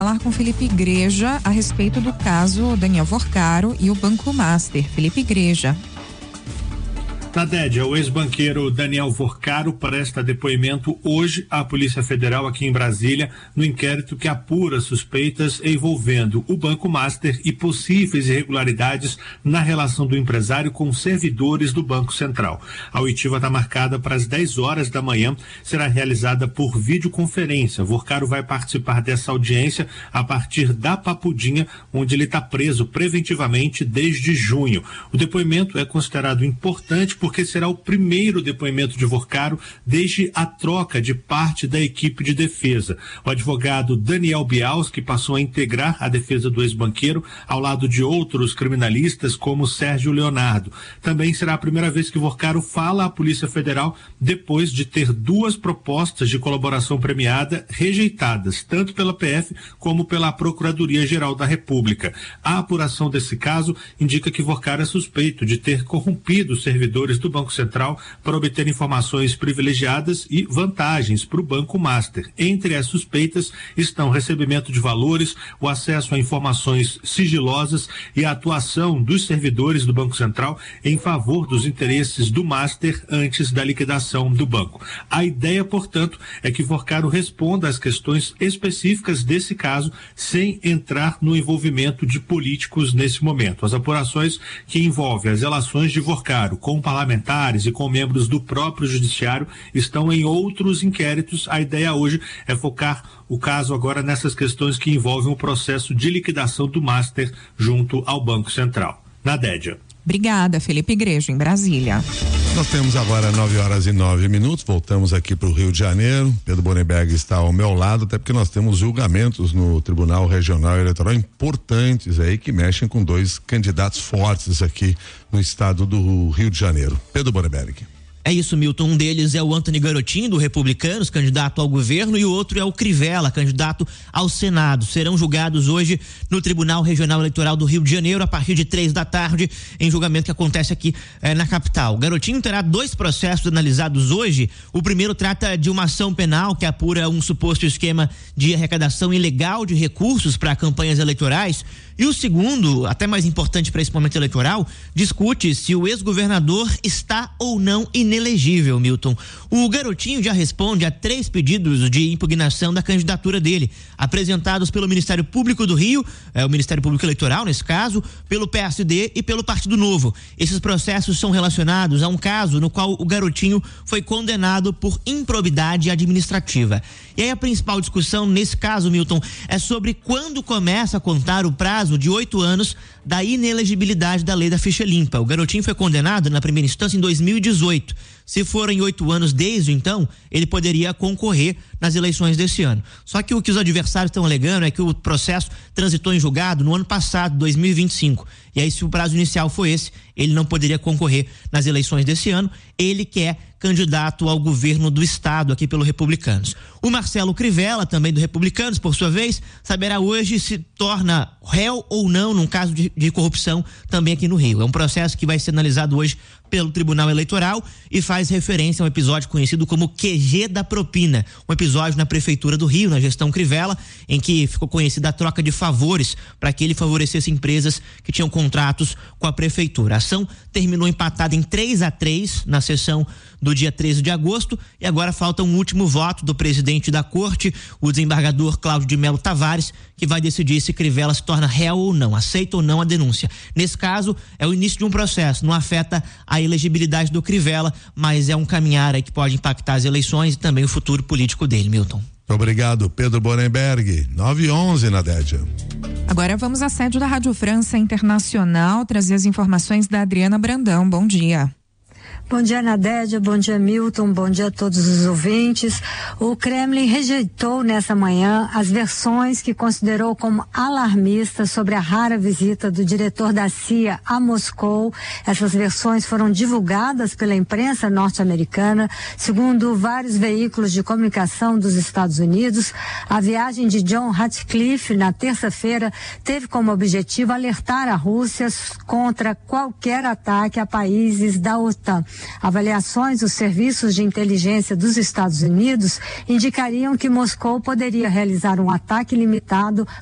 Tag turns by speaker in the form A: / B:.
A: Falar com Felipe Igreja a respeito do caso Daniel Vorcaro e o Banco Master. Felipe Igreja.
B: Nadédia, o ex-banqueiro Daniel Vorcaro presta depoimento hoje à Polícia Federal aqui em Brasília no inquérito que apura suspeitas envolvendo o Banco Master e possíveis irregularidades na relação do empresário com servidores do Banco Central. A oitiva está marcada para as 10 horas da manhã, será realizada por videoconferência. Vorcaro vai participar dessa audiência a partir da Papudinha, onde ele está preso preventivamente desde junho. O depoimento é considerado importante porque será o primeiro depoimento de Vorcaro desde a troca de parte da equipe de defesa. O advogado Daniel Bialski passou a integrar a defesa do ex-banqueiro ao lado de outros criminalistas como Sérgio Leonardo. Também será a primeira vez que Vorcaro fala à Polícia Federal depois de ter 2 propostas de colaboração premiada rejeitadas, tanto pela PF como pela Procuradoria-Geral da República. A apuração desse caso indica que Vorcaro é suspeito de ter corrompido os servidores do Banco Central para obter informações privilegiadas e vantagens para o Banco Master. Entre as suspeitas estão recebimento de valores, o acesso a informações sigilosas e a atuação dos servidores do Banco Central em favor dos interesses do Master antes da liquidação do banco. A ideia, portanto, é que Vorcaro responda às questões específicas desse caso sem entrar no envolvimento de políticos nesse momento. As apurações que envolvem as relações de Vorcaro com parlamentares e com membros do próprio judiciário estão em outros inquéritos. A ideia hoje é focar o caso agora nessas questões que envolvem o processo de liquidação do Master junto ao Banco Central. Nadédia.
A: Obrigada, Felipe Igreja, em Brasília.
C: Nós temos agora 9h09. Voltamos aqui para o Rio de Janeiro. Pedro Boneberg está ao meu lado, até porque nós temos julgamentos no Tribunal Regional Eleitoral importantes aí que mexem com 2 candidatos fortes aqui no estado do Rio de Janeiro. Pedro Boneberg.
D: É isso, Milton. Um deles é o Antony Garotinho, do Republicanos, candidato ao governo, e o outro é o Crivella, candidato ao Senado. Serão julgados hoje no Tribunal Regional Eleitoral do Rio de Janeiro, a partir de 3 da tarde, em julgamento que acontece aqui na capital. O Garotinho terá 2 processos analisados hoje. O primeiro trata de uma ação penal que apura um suposto esquema de arrecadação ilegal de recursos para campanhas eleitorais. E o segundo, até mais importante para esse momento eleitoral, discute se o ex-governador está ou não inelegível, Milton. O Garotinho já responde a 3 pedidos de impugnação da candidatura dele, apresentados pelo Ministério Público do Rio, o Ministério Público Eleitoral, nesse caso, pelo PSD e pelo Partido Novo. Esses processos são relacionados a um caso no qual o Garotinho foi condenado por improbidade administrativa. E aí a principal discussão nesse caso, Milton, é sobre quando começa a contar o prazo de 8 anos da inelegibilidade da lei da ficha limpa. O Garotinho foi condenado na primeira instância em 2018. Se forem 8 anos desde então, ele poderia concorrer nas eleições desse ano. Só que o que os adversários estão alegando é que o processo transitou em julgado no ano passado, 2025. E aí, se o prazo inicial foi esse, ele não poderia concorrer nas eleições desse ano. Ele que é candidato ao governo do estado aqui pelo Republicanos. O Marcelo Crivella, também do Republicanos, por sua vez, saberá hoje se torna réu ou não num caso de corrupção também aqui no Rio. É um processo que vai ser analisado hoje pelo Tribunal Eleitoral e faz referência a um episódio conhecido como QG da propina, um episódio na Prefeitura do Rio, na gestão Crivella, em que ficou conhecida a troca de favores para que ele favorecesse empresas que tinham contratos com a Prefeitura. A ação terminou empatada em 3-3 na sessão do dia 13 de agosto e agora falta um último voto do presidente da corte, o desembargador Cláudio de Melo Tavares, que vai decidir se Crivella se torna réu ou não, aceita ou não a denúncia. Nesse caso, é o início de um processo, não afeta a elegibilidade do Crivella, mas é um caminhar aí que pode impactar as eleições e também o futuro político dele, Milton.
C: Obrigado, Pedro Borenberg. 9h11, Nadédia.
A: Agora vamos à sede da Rádio França Internacional trazer as informações da Adriana Brandão. Bom dia.
E: Bom dia, Nadédia, bom dia, Milton, bom dia a todos os ouvintes. O Kremlin rejeitou nessa manhã as versões que considerou como alarmistas sobre a rara visita do diretor da CIA a Moscou. Essas versões foram divulgadas pela imprensa norte-americana. Segundo vários veículos de comunicação dos Estados Unidos, a viagem de John Ratcliffe na terça-feira teve como objetivo alertar a Rússia contra qualquer ataque a países da OTAN. Avaliações dos serviços de inteligência dos Estados Unidos indicariam que Moscou poderia realizar um ataque limitado